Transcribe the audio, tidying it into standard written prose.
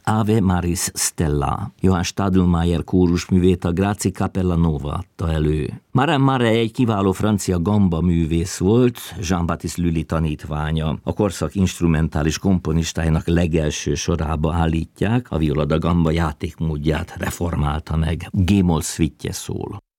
Ave Maris Stella. Johann Stadelmeier kórusművét a Grazi Capella Nova adta elő. Maren Mare egy kiváló francia gamba művész volt, Jean-Baptiste Lully tanítványa. A korszak instrumentális komponistáinak legelső sorába állítják, a viola da gamba játékmódját reformálta meg. G-moll szvittje szól.